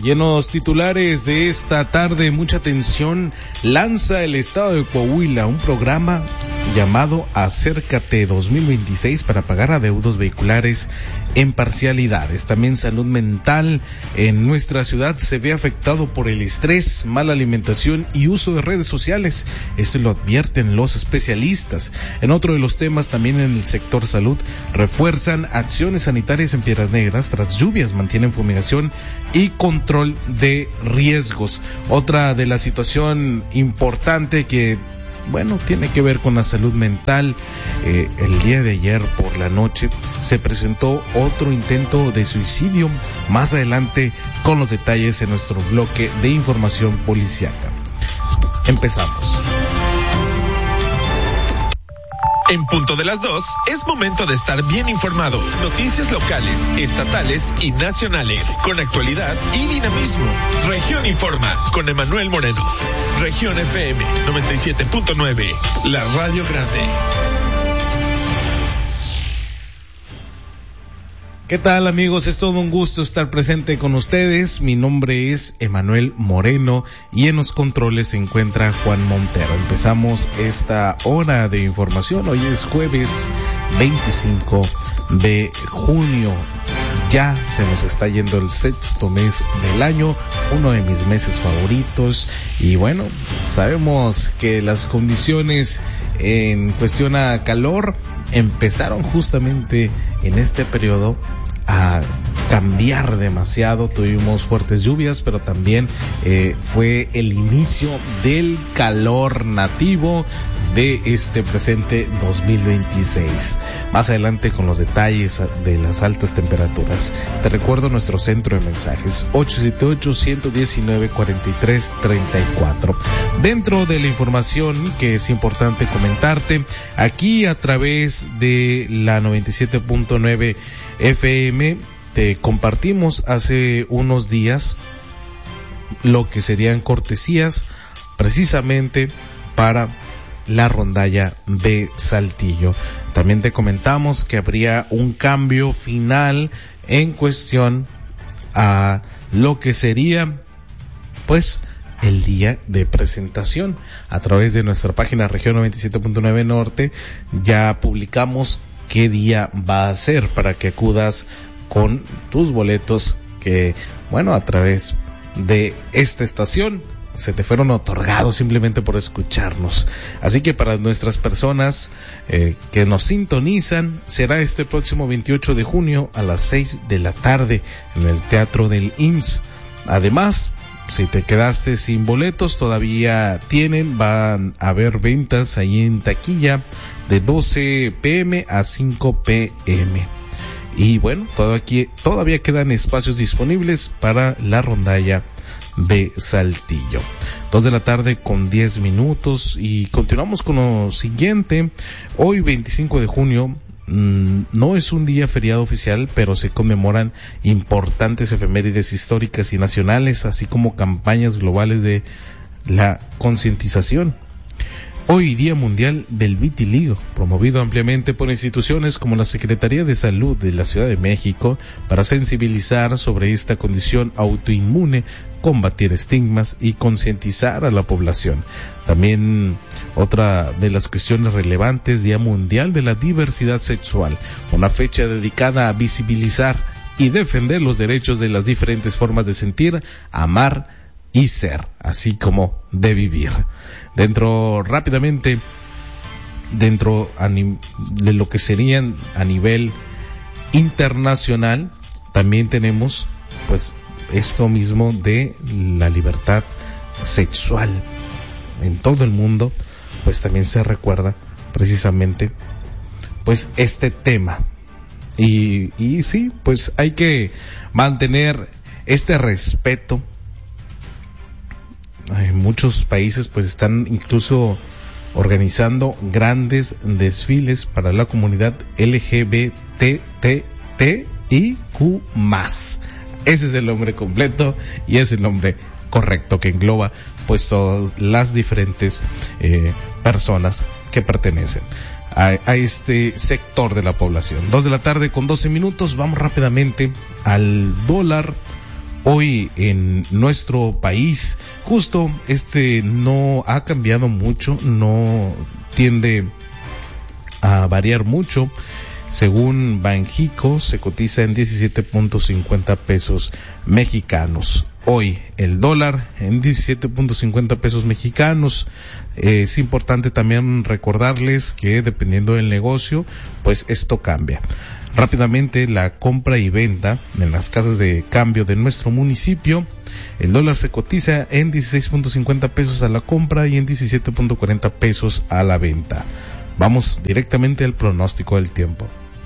Y en los titulares de esta tarde, mucha atención, lanza el Estado de Coahuila un programa llamado Acércate 2026 para pagar adeudos vehiculares en parcialidades. También salud mental en nuestra ciudad se ve afectado por el estrés, mala alimentación y uso de redes sociales. Esto lo advierten los especialistas. En otro de los temas, también en el sector salud, refuerzan acciones sanitarias en Piedras Negras tras lluvias, mantienen fumigación y control de riesgos. Otra de la situación importante que tiene que ver con la salud mental. El día de ayer por la noche se presentó otro intento de suicidio. Más adelante con los detalles en nuestro bloque de información policíaca. Empezamos. En punto de las 2, es momento de estar bien informado. Noticias locales, estatales y nacionales, con actualidad y dinamismo. Región Informa, con Emanuel Moreno. Región FM 97.9, la radio grande. ¿Qué tal, amigos? Es todo un gusto estar presente con ustedes. Mi nombre es Emanuel Moreno y en los controles se encuentra Juan Montero. Empezamos esta hora de información. Hoy es jueves 25 de junio. Ya se nos está yendo el sexto mes del año, uno de mis meses favoritos. Y sabemos que las condiciones en cuestión a calor empezaron justamente en este periodo a cambiar demasiado. Tuvimos fuertes lluvias, pero también fue el inicio del calor nativo de este presente 2026. Más adelante con los detalles de las altas temperaturas. Te recuerdo nuestro centro de mensajes 878-119-4334. Dentro de la información que es importante comentarte, aquí a través de la 97.9 FM te compartimos hace unos días lo que serían cortesías precisamente para la rondalla de Saltillo. También te comentamos que habría un cambio final en cuestión a lo que sería el día de presentación. A través de nuestra página Región 97.9 Norte ya publicamos qué día va a ser para que acudas con tus boletos que, a través de esta estación se te fueron otorgados simplemente por escucharnos. Así que para nuestras personas que nos sintonizan, será este próximo 28 de junio a las 6 de la tarde en el Teatro del IMSS. Además, si te quedaste sin boletos, todavía van a haber ventas ahí en taquilla de 12 p.m. a 5 p.m. Y todavía quedan espacios disponibles para la rondalla de Saltillo. 2 de la tarde con 10 minutos y continuamos con lo siguiente. Hoy 25 de junio no es un día feriado oficial, pero se conmemoran importantes efemérides históricas y nacionales, así como campañas globales de la concientización. Hoy, Día Mundial del Vitiligo, promovido ampliamente por instituciones como la Secretaría de Salud de la Ciudad de México para sensibilizar sobre esta condición autoinmune, combatir estigmas y concientizar a la población. También otra de las cuestiones relevantes, Día Mundial de la Diversidad Sexual, una fecha dedicada a visibilizar y defender los derechos de las diferentes formas de sentir, amar y ser, así como de vivir. Dentro de lo que serían a nivel internacional, también tenemos esto mismo de la libertad sexual. En todo el mundo también se recuerda precisamente este tema. Y sí, hay que mantener este respeto. Muchos países están incluso organizando grandes desfiles para la comunidad LGBTTIQ+. Ese es el nombre completo y es el nombre correcto que engloba todas las diferentes personas que pertenecen a este sector de la población. 2 de la tarde con 12 minutos. Vamos rápidamente al dólar. hoy en nuestro país. Justo no ha cambiado mucho, no tiende a variar mucho. Según Banxico, se cotiza en 17.50 pesos mexicanos. Hoy el dólar en 17.50 pesos mexicanos. Es importante también recordarles que dependiendo del negocio, pues esto cambia. Rápidamente, la compra y venta en las casas de cambio de nuestro municipio, el dólar se cotiza en 16.50 pesos a la compra y en 17.40 pesos a la venta. Vamos directamente al pronóstico del tiempo.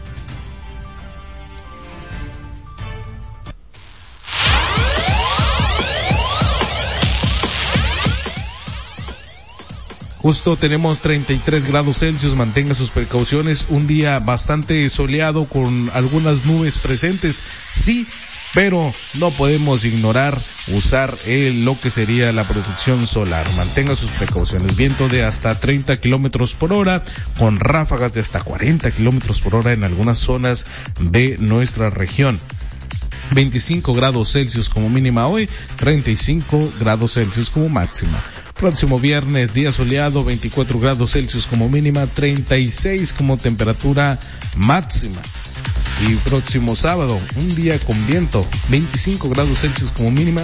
Justo tenemos 33 grados Celsius, mantenga sus precauciones, un día bastante soleado con algunas nubes presentes, sí, pero no podemos ignorar usar lo que sería la protección solar. Mantenga sus precauciones. Viento de hasta 30 kilómetros por hora, con ráfagas de hasta 40 kilómetros por hora en algunas zonas de nuestra región. 25 grados Celsius como mínima hoy, 35 grados Celsius como máxima. Próximo viernes, día soleado, 24 grados Celsius como mínima, 36 como temperatura máxima. Y próximo sábado, un día con viento, 25 grados Celsius como mínima,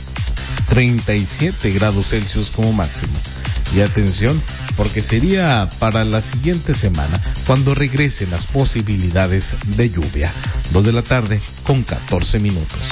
37 grados Celsius como máxima. Y atención, porque sería para la siguiente semana cuando regresen las posibilidades de lluvia. 2 de la tarde con 14 minutos.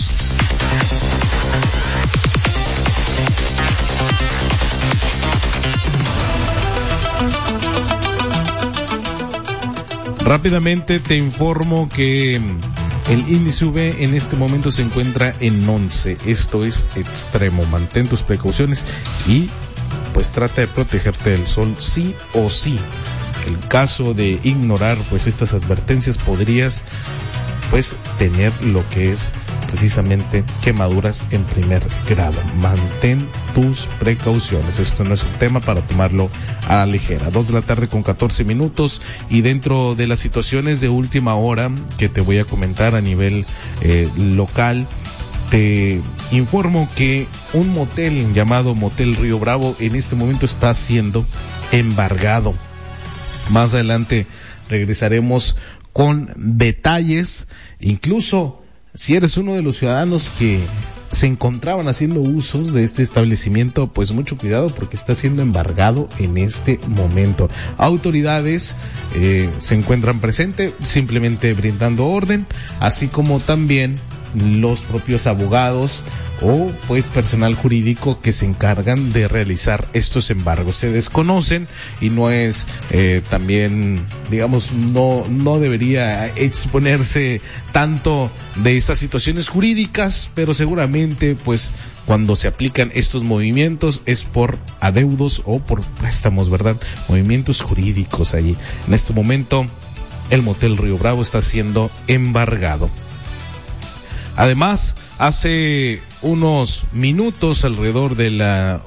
Rápidamente te informo que el índice UV en este momento se encuentra en 11. Esto es extremo. Mantén tus precauciones y pues trata de protegerte del sol sí o sí. En caso de ignorar pues estas advertencias podrías pues tener lo que es precisamente quemaduras en primer grado. Mantén tus precauciones. Esto no es un tema para tomarlo a la ligera. 2 de la tarde con 14 minutos y dentro de las situaciones de última hora que te voy a comentar a nivel local, te informo que un motel llamado Motel Río Bravo en este momento está siendo embargado. Más adelante regresaremos con detalles, incluso si eres uno de los ciudadanos que se encontraban haciendo usos de este establecimiento, pues mucho cuidado porque está siendo embargado en este momento. Autoridades se encuentran presentes, simplemente brindando orden, así como también los propios abogados o pues personal jurídico que se encargan de realizar estos embargos. Se desconocen y no es también, digamos, no debería exponerse tanto de estas situaciones jurídicas, pero seguramente pues cuando se aplican estos movimientos es por adeudos o por préstamos, ¿verdad? Movimientos jurídicos allí. En este momento el Motel Río Bravo está siendo embargado. Además, hace unos minutos, alrededor de la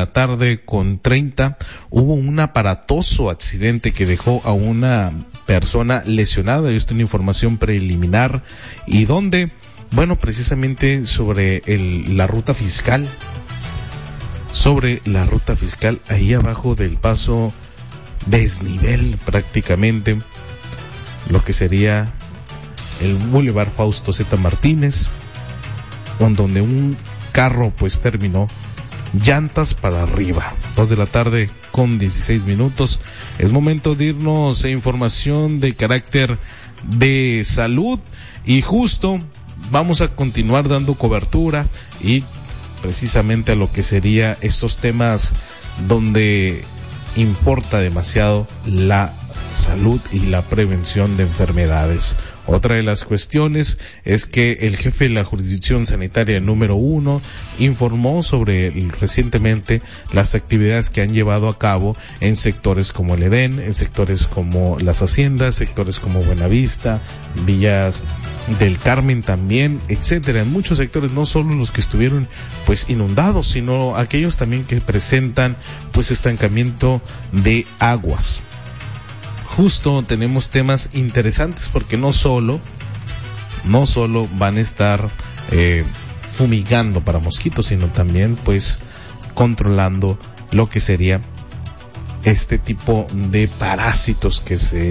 1:30, hubo un aparatoso accidente que dejó a una persona lesionada. Esto es una información preliminar. ¿Y dónde? Bueno, precisamente sobre la ruta fiscal. Sobre la ruta fiscal, ahí abajo del paso desnivel prácticamente, lo que sería el Boulevard Fausto Z. Martínez, donde un carro pues terminó llantas para arriba. 2 de la tarde con 16 minutos. Es momento de irnos a información de carácter de salud y justo vamos a continuar dando cobertura y precisamente a lo que sería estos temas donde importa demasiado la salud y la prevención de enfermedades. Otra de las cuestiones es que el jefe de la jurisdicción sanitaria número 1 informó sobre recientemente las actividades que han llevado a cabo en sectores como el Edén, en sectores como las Haciendas, sectores como Buenavista, Villas del Carmen también, etcétera. En muchos sectores, no solo los que estuvieron pues inundados, sino aquellos también que presentan pues estancamiento de aguas. Justo tenemos temas interesantes porque no solo van a estar fumigando para mosquitos, sino también pues controlando lo que sería este tipo de parásitos que se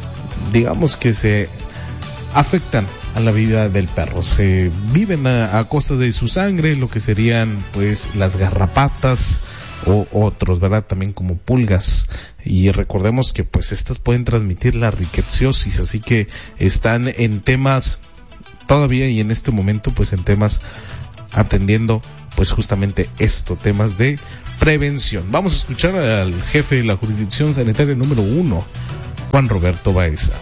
afectan a la vida del perro. Se viven a costa de su sangre, lo que serían pues las garrapatas o otros, ¿verdad? También como pulgas. Y recordemos que pues estas pueden transmitir la rickettsiosis, así que están en temas todavía y en este momento pues en temas atendiendo pues justamente temas de prevención. Vamos a escuchar al jefe de la jurisdicción sanitaria número 1, Juan Roberto Baeza.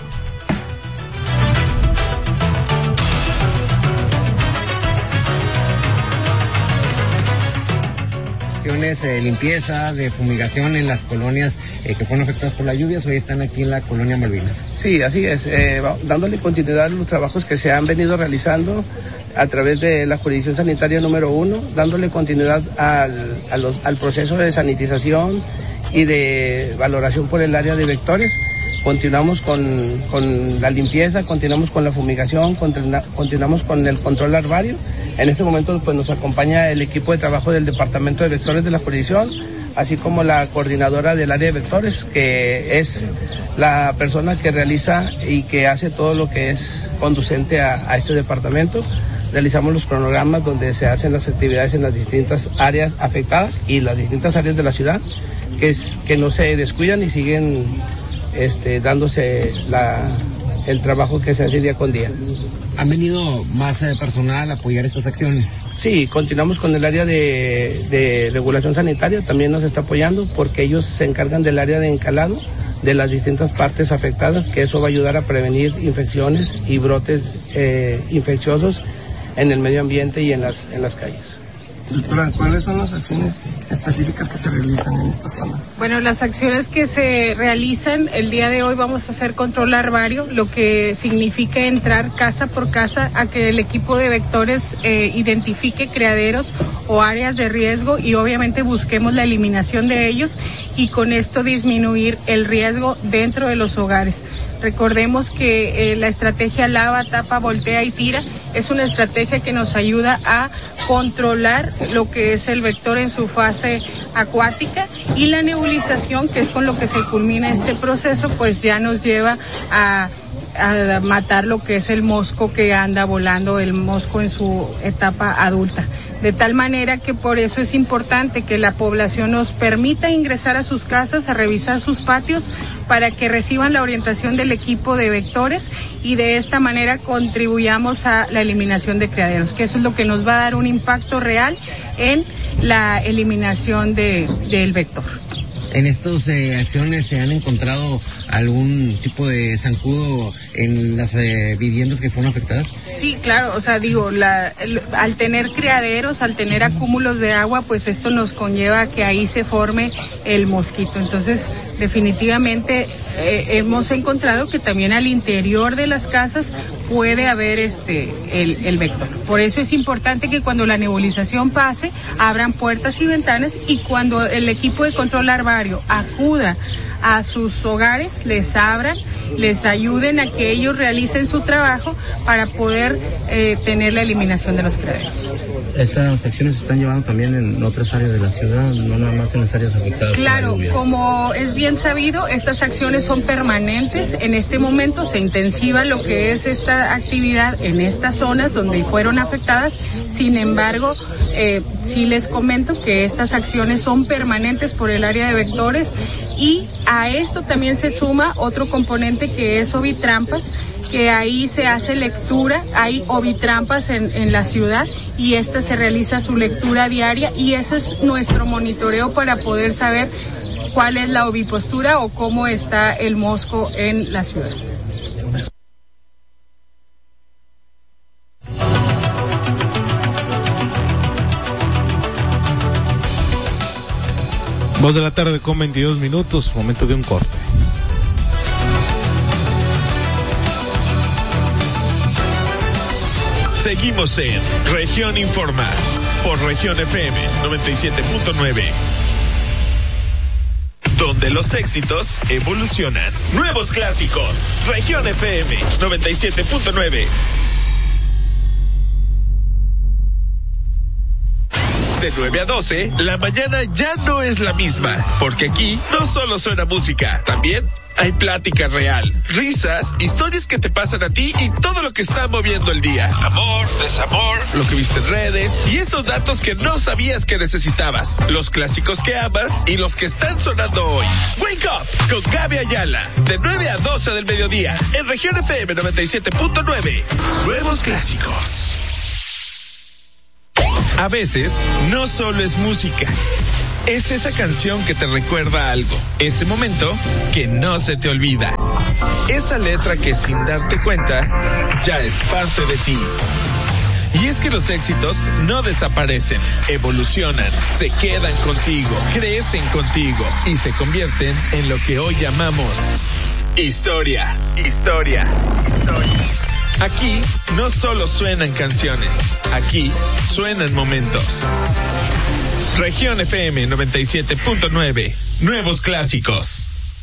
De limpieza, de fumigación en las colonias que fueron afectadas por las lluvias. Hoy están aquí en la colonia Malvinas. Sí, así es, dándole continuidad a los trabajos que se han venido realizando a través de la jurisdicción sanitaria número 1, dándole continuidad al proceso de sanitización y de valoración por el área de vectores. Continuamos con la limpieza, continuamos con la fumigación, continuamos con el control larvario. En este momento pues nos acompaña el equipo de trabajo del Departamento de Vectores de la jurisdicción, así como la coordinadora del área de vectores, que es la persona que realiza y que hace todo lo que es conducente a este departamento. Realizamos los cronogramas donde se hacen las actividades en las distintas áreas afectadas y las distintas áreas de la ciudad, que no se descuidan y siguen dándose el trabajo que se hace día con día. ¿Han venido más personal a apoyar estas acciones? Sí, continuamos con el área de regulación sanitaria, también nos está apoyando porque ellos se encargan del área de encalado de las distintas partes afectadas, que eso va a ayudar a prevenir infecciones y brotes infecciosos en el medio ambiente y en las calles. Doctora, ¿cuáles son las acciones específicas que se realizan en esta zona? Bueno, las acciones que se realizan el día de hoy vamos a hacer control larvario, lo que significa entrar casa por casa a que el equipo de vectores identifique criaderos o áreas de riesgo y obviamente busquemos la eliminación de ellos y con esto disminuir el riesgo dentro de los hogares. Recordemos que la estrategia lava, tapa, voltea y tira es una estrategia que nos ayuda a controlar lo que es el vector en su fase acuática y la nebulización, que es con lo que se culmina este proceso, pues ya nos lleva a matar lo que es el mosco que anda volando, el mosco en su etapa adulta. De tal manera que por eso es importante que la población nos permita ingresar a sus casas, a revisar sus patios, para que reciban la orientación del equipo de vectores y de esta manera contribuyamos a la eliminación de criaderos, que eso es lo que nos va a dar un impacto real en la eliminación del vector. ¿En estas acciones se han encontrado algún tipo de zancudo en las viviendas que fueron afectadas? Sí, claro, o sea, al tener criaderos, al tener acúmulos de agua, pues esto nos conlleva a que ahí se forme el mosquito. Entonces, definitivamente hemos encontrado que también al interior de las casas puede haber el vector. Por eso es importante que cuando la nebulización pase, abran puertas y ventanas y cuando el equipo de control larvario acuda a sus hogares, les abran, les ayuden a que ellos realicen su trabajo para poder tener la eliminación de los criaderos. Estas acciones se están llevando también en otras áreas de la ciudad, no nada más en las áreas afectadas. Claro, como es bien sabido, estas acciones son permanentes. En este momento se intensiva lo que es esta actividad en estas zonas donde fueron afectadas. Sin embargo, sí les comento que estas acciones son permanentes por el área de vectores y a esto también se suma otro componente que es ovitrampas, que ahí se hace lectura, hay ovitrampas en la ciudad y esta se realiza su lectura diaria y eso es nuestro monitoreo para poder saber cuál es la ovipostura o cómo está el mosco en la ciudad. Dos de la tarde con 22 minutos, momento de un corte. Seguimos en Región Informa por Región FM 97.9. Donde los éxitos evolucionan. Nuevos clásicos. Región FM 97.9. De 9 a 12, la mañana ya no es la misma, porque aquí no solo suena música, también hay plática real, risas, historias que te pasan a ti y todo lo que está moviendo el día. Amor, desamor, lo que viste en redes y esos datos que no sabías que necesitabas. Los clásicos que amas y los que están sonando hoy. Wake Up con Gaby Ayala. De 9 a 12 del mediodía en Región FM 97.9. Nuevos clásicos. A veces, no solo es música. Es esa canción que te recuerda algo. Ese momento que no se te olvida. Esa letra que sin darte cuenta, ya es parte de ti. Y es que los éxitos no desaparecen, evolucionan, se quedan contigo, crecen contigo y se convierten en lo que hoy llamamos historia. Aquí no solo suenan canciones, aquí suenan momentos. Región FM 97.9, nuevos clásicos.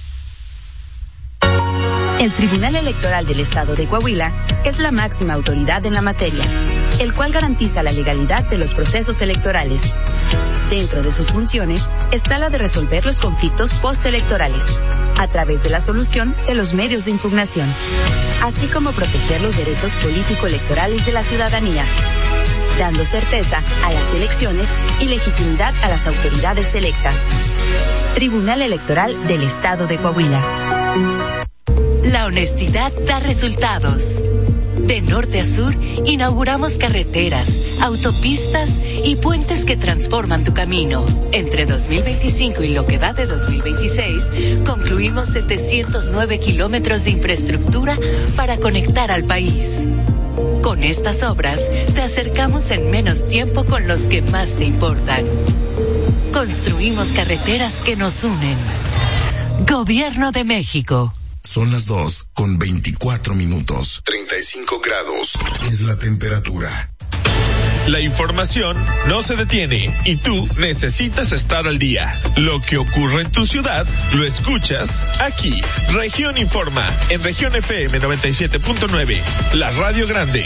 El Tribunal Electoral del Estado de Coahuila es la máxima autoridad en la materia, el cual garantiza la legalidad de los procesos electorales. Dentro de sus funciones está la de resolver los conflictos postelectorales, a través de la solución de los medios de impugnación, así como proteger los derechos político-electorales de la ciudadanía, dando certeza a las elecciones y legitimidad a las autoridades electas. Tribunal Electoral del Estado de Coahuila. La honestidad da resultados. De norte a sur, inauguramos carreteras, autopistas y puentes que transforman tu camino. Entre 2025 y lo que va de 2026, concluimos 709 kilómetros de infraestructura para conectar al país. Con estas obras, te acercamos en menos tiempo con los que más te importan. Construimos carreteras que nos unen. Gobierno de México. Son las 2:24. 35 grados es la temperatura. La información no se detiene y tú necesitas estar al día. Lo que ocurre en tu ciudad lo escuchas aquí. Región Informa en Región FM 97.9, la radio grande.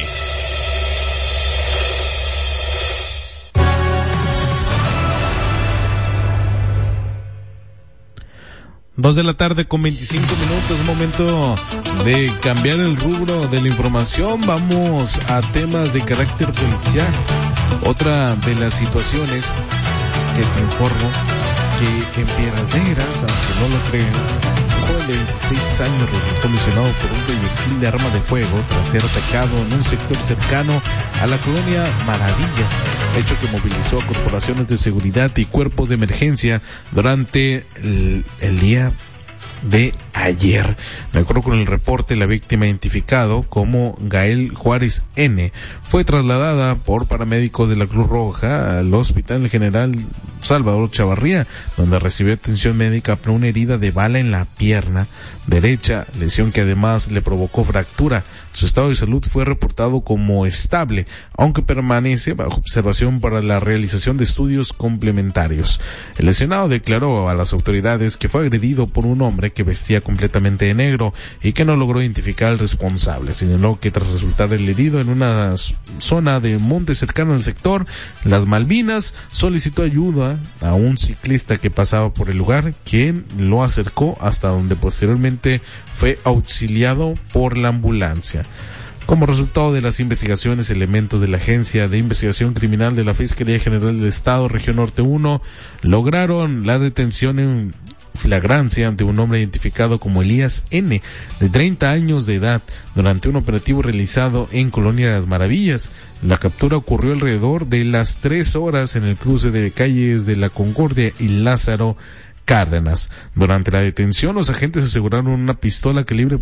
Dos de la tarde con 25 minutos, momento de cambiar el rubro de la información. Vamos a temas de carácter policial. Otra de las situaciones que te informo, que en Piedras Negras, aunque no lo creas, un joven de 26 años resultó lesionado por un proyectil de arma de fuego tras ser atacado en un sector cercano a la colonia Maravillas, hecho que movilizó a corporaciones de seguridad y cuerpos de emergencia durante el día de ayer. De acuerdo con el reporte, la víctima, identificado como Gael Juárez N., fue trasladada por paramédicos de la Cruz Roja al Hospital General Salvador Chavarría, donde recibió atención médica por una herida de bala en la pierna derecha, lesión que además le provocó fractura. Su estado de salud fue reportado como estable, aunque permanece bajo observación para la realización de estudios complementarios. El lesionado declaró a las autoridades que fue agredido por un hombre que vestía completamente de negro y que no logró identificar al responsable. Señaló que tras resultar el herido en una zona de monte cercano al sector Las Malvinas, solicitó ayuda a un ciclista que pasaba por el lugar, quien lo acercó hasta donde posteriormente fue auxiliado por la ambulancia. Como resultado de las investigaciones, elementos de la Agencia de Investigación Criminal de la Fiscalía General del Estado, Región Norte 1, lograron la detención en flagrancia de un hombre identificado como Elías N., de 30 años de edad, durante un operativo realizado en Colonia Las Maravillas. La captura ocurrió alrededor de las 3 horas en el cruce de calles de La Concordia y Lázaro Cárdenas. Durante la detención, los agentes aseguraron una pistola calibre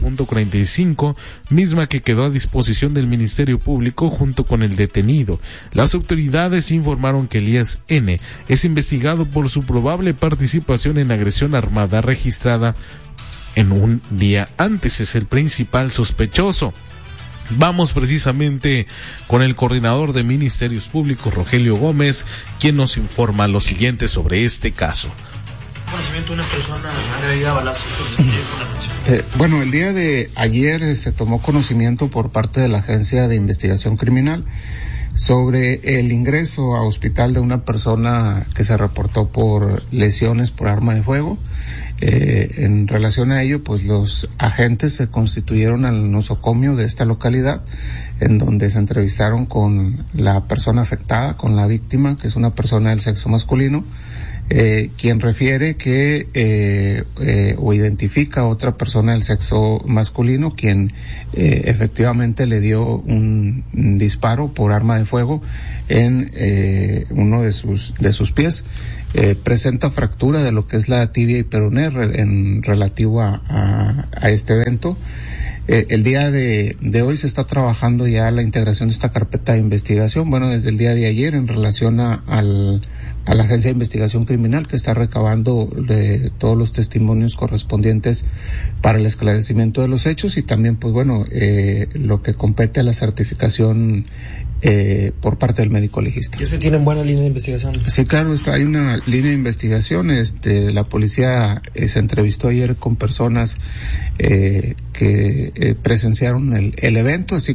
.45, misma que quedó a disposición del Ministerio Público junto con el detenido. Las autoridades informaron que Elías N. es investigado por su probable participación en agresión armada registrada en un día antes. Es el principal sospechoso. Vamos precisamente con el coordinador de Ministerios Públicos, Rogelio Gómez, quien nos informa lo siguiente sobre este caso. Conocimiento de una persona agredida a balazos. Bueno, el día de ayer se tomó conocimiento por parte de la Agencia de Investigación Criminal sobre el ingreso a hospital de una persona que se reportó por lesiones por arma de fuego. En relación a ello, pues los agentes se constituyeron al nosocomio de esta localidad, en donde se entrevistaron con la persona afectada, con la víctima, que es una persona del sexo masculino, quien refiere que o identifica a otra persona del sexo masculino, quien efectivamente le dio un disparo por arma de fuego en uno de sus pies. Presenta fractura de lo que es la tibia y peroné en relativo a este evento. El día de hoy se está trabajando ya la integración de esta carpeta de investigación, bueno, desde el día de ayer, en relación a la Agencia de Investigación Criminal, que está recabando de todos los testimonios correspondientes para el esclarecimiento de los hechos, y también, pues bueno, lo que compete a la certificación por parte del médico legista. ¿Ya se tienen buena línea de investigación? Sí, claro, hay una línea de investigación. La policía se entrevistó ayer con personas que presenciaron el evento, así